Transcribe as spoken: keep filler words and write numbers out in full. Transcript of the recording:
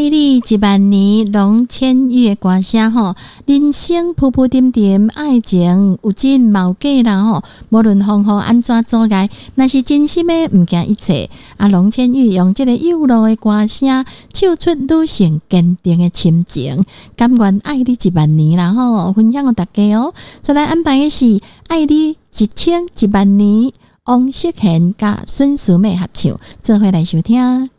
你一万年，龙千羽的歌声吼，人生铺铺点点，爱情有真冇假啦吼。无论风雨安怎阻碍，若是真心的，毋惊一切。啊，龙千羽用这个幼乐的歌声，唱出女性坚定的心情，甘愿爱你一万年啦吼，分享给大家哦。再来安排的是爱你一千一万年，王适贤甲孙淑美合唱，做伙来收听。